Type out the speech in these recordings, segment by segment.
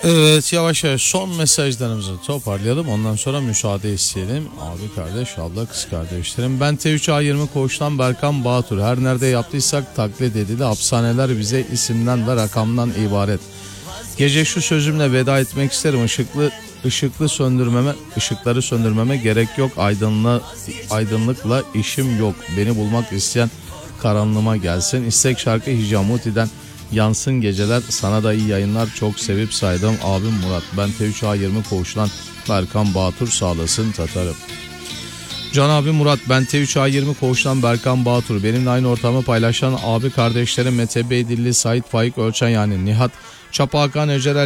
Evet, yavaş yavaş son mesajlarımızı toparlayalım. Ondan sonra müsaade isteyelim. Abi kardeş, abla, kız kardeşlerim. Ben T3A20 Koğuş'tan Berkan Batur. Her nerede yaptıysak taklit edildi. Hapishaneler bize isimden ve rakamdan ibaret. Gece şu sözümle veda etmek isterim. Işıkları söndürmeme gerek yok. Aydınlıkla işim yok. Beni bulmak isteyen karanlığıma gelsin. İstek şarkı Hicamuti'den yansın geceler. Sana da iyi yayınlar. Çok sevip saydığım abim Murat. Ben T3A20 Koğuş'tan Berkan Batur, sağlasın Tatarım. Can abi Murat, ben T3A20 Koğuş'tan Berkan Batur. Benimle aynı ortamı paylaşan abi kardeşlerim Mete Beydilli, Sait Faik Ölçen, yani Nihat Çapa, Hakan Ecerel,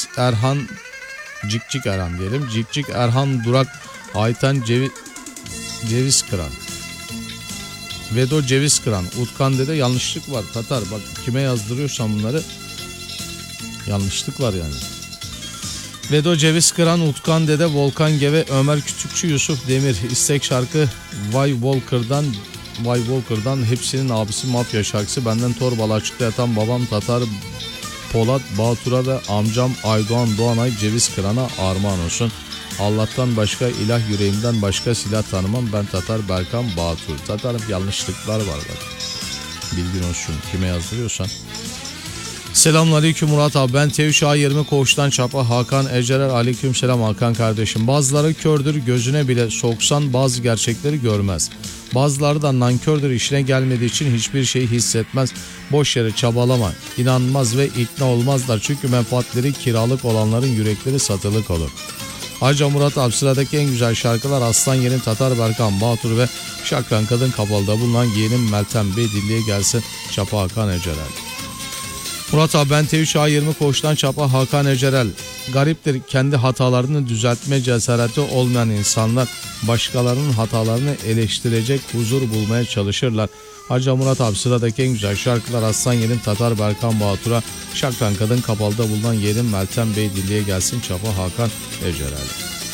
Cikcik Erhan diyelim. Cikcik Erhan Durak, Aytan Ceviz Kıran, Vedo Ceviz Kıran, Utkan Dede. Yanlışlık var Tatar, bak kime yazdırıyorsan bunları yanlışlık var yani. Vedo Ceviz Kıran, Utkan Dede, Volkan Geve, Ömer Kütükçü, Yusuf Demir. İstek şarkı Vay Walker'dan hepsinin abisi Mafya şarkısı. Benden Torbalı açıkta yatan babam Tatar Polat Batur'a ve amcam Aydoğan Doğanay Ceviz Kıran'a armağan olsun. Allah'tan başka ilah, yüreğimden başka silah tanımam. Ben Tatar Berkan Batur. Tatar'ım yanlışlıklar var bak. Bilgin olsun kime yazdırıyorsan. Selamünaleyküm Murat abi, ben T3A20 Koğuş'tan Çapa Hakan Ecerer. Aleyküm selam Hakan kardeşim. Bazıları kördür, gözüne bile soksan bazı gerçekleri görmez. Bazıları da nankördür, işine gelmediği için hiçbir şeyi hissetmez. Boş yere çabalama, inanmaz ve ikna olmazlar. Çünkü menfaatleri kiralık olanların yürekleri satılık olur. Ayrıca Murat abi, sıradaki en güzel şarkılar Aslan Yerim, Tatar Berkan Batur ve Şakran Kadın Kapalı'da bulunan yeğenim Meltem Bey dinleye gelsin. Çapa Hakan Ecerer. Murat abi, ben T3A20 Koğuş'tan Çapa Hakan Ecerel. Gariptir, kendi hatalarını düzeltme cesareti olmayan insanlar başkalarının hatalarını eleştirecek huzur bulmaya çalışırlar. Hacı Murat abi, sıradaki en güzel şarkılar Aslan Yerim, Tatar Berkan Batur'a Şakran Kadın Kapalı'da bulunan yeğenim Meltem Bey dinleye gelsin. Çapa Hakan Ecerel.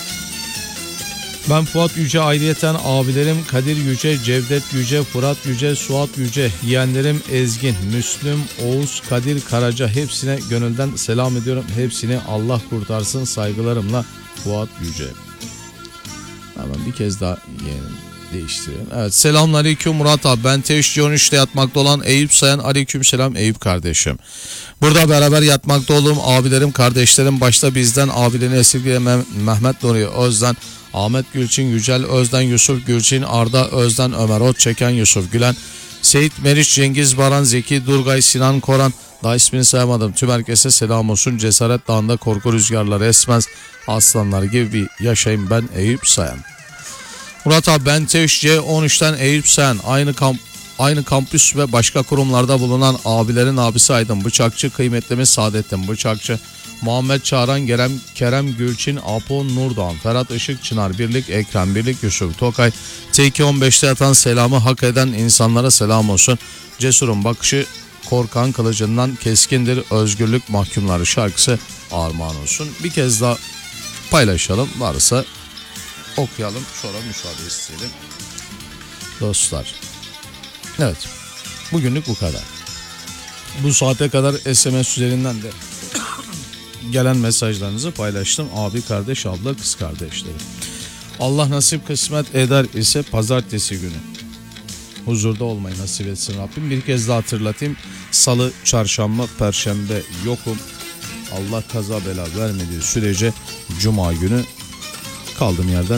Ben Fuat Yüce, ayrıyeten abilerim Kadir Yüce, Cevdet Yüce, Fırat Yüce, Suat Yüce, yeğenlerim Ezgin, Müslüm, Oğuz, Kadir Karaca, hepsine gönülden selam ediyorum. Hepsini Allah kurtarsın, saygılarımla Fuat Yüce. Hemen bir kez daha yeğenim değiştirelim. Evet, selamünaleyküm Murat abi, ben T313'te yatmakta olan Eyüp Sayan. Aleyküm selam Eyüp kardeşim. Burada beraber yatmakta olduğum abilerim, kardeşlerim, başta bizden abilerini esirgeyen Mehmet Nuri Özden, Ahmet Gülçin, Yücel Özden, Yusuf Gülçin, Arda Özden, Ömer Ot Çeken, Yusuf Gülen, Seyit Meriç, Cengiz Baran, Zeki Durgay, Sinan Koran, daha ismini sayamadım. Tüm herkese selam olsun. Cesaret Dağı'nda korku rüzgarları esmez, aslanlar gibi bir yaşayayım ben Eyüp Sayan. Murat abi, ben T3C13'ten Eyüp Sayan. Aynı kampüs ve başka kurumlarda bulunan abilerin abisi Aydın Bıçakçı, kıymetlimiz Saadettin Bıçakçı, Muhammed Çağran, Kerem Gülçin, Apo Nurdoğan, Ferhat Işık, Çınar Birlik, Ekrem Birlik, Yusuf Tokay. T215'te yatan selamı hak eden insanlara selam olsun. Cesurun bakışı korkan kılıcından keskindir, özgürlük mahkumları şarkısı armağan olsun. Bir kez daha paylaşalım, varsa okuyalım, sonra müsaade isteyelim dostlar. Evet, bugünlük bu kadar. Bu saate kadar SMS üzerinden de gelen mesajlarınızı paylaştım. Abi, kardeş, abla, kız kardeşlerim. Allah nasip kısmet eder ise pazartesi günü huzurda olmayı nasip etsin Rabbim. Bir kez daha hatırlatayım. Salı, çarşamba, perşembe yokum. Allah kaza bela vermediği sürece cuma günü kaldığım yerden